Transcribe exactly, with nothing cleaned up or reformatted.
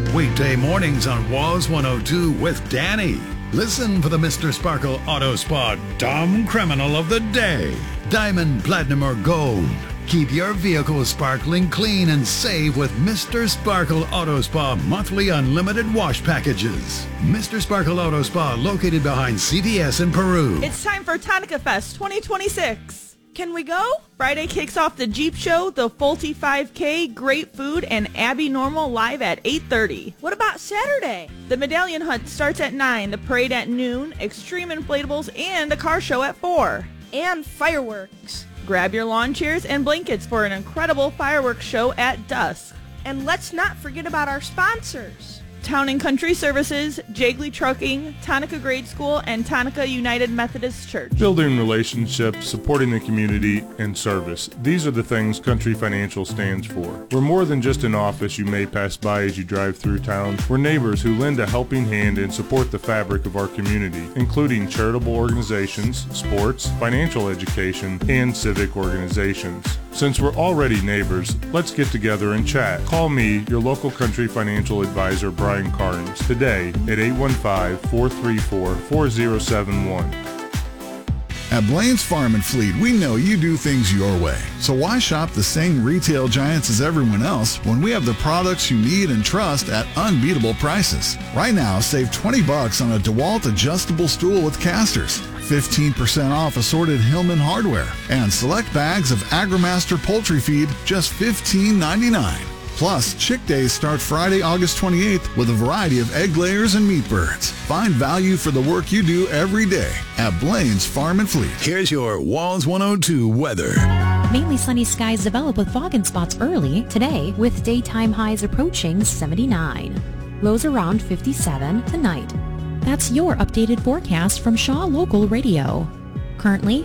Weekday mornings on Waz one oh two with Danny. Listen for the Mister Sparkle Auto Spa Dumb Criminal of the Day. Diamond, platinum, or gold. Keep your vehicle sparkling clean and save with Mister Sparkle Auto Spa monthly unlimited wash packages. Mister Sparkle Auto Spa located behind C V S in Peru. It's time for Tonica Fest twenty twenty-six. Can we go? Friday kicks off the Jeep Show, the Fulte five K, great food, and Abby Normal live at eight thirty. What about Saturday? The Medallion Hunt starts at nine, the parade at noon, extreme inflatables, and a car show at four. And fireworks. Grab your lawn chairs and blankets for an incredible fireworks show at dusk. And let's not forget about our sponsors. Town and Country Services, Jagley Trucking, Tonica Grade School, and Tonica United Methodist Church. Building relationships, supporting the community, and service. These are the things Country Financial stands for. We're more than just an office you may pass by as you drive through town. We're neighbors who lend a helping hand and support the fabric of our community, including charitable organizations, sports, financial education, and civic organizations. Since we're already neighbors, let's get together and chat. Call me, your local Country Financial advisor, Brian Carnes, today at eight one five, four three four, four zero seven one. At Blaine's Farm and Fleet, we know you do things your way. So why shop the same retail giants as everyone else when we have the products you need and trust at unbeatable prices? Right now, save twenty bucks on a DeWalt adjustable stool with casters, fifteen percent off assorted Hillman hardware, and select bags of AgriMaster poultry feed, just fifteen ninety-nine. Plus, Chick Days start Friday, August twenty-eighth with a variety of egg layers and meat birds. Find value for the work you do every day at Blaine's Farm and Fleet. Here's your Waz one oh two weather. Mainly sunny skies develop with fog and spots early today with daytime highs approaching seventy-nine. Lows around fifty-seven tonight. That's your updated forecast from Shaw Local Radio. Currently,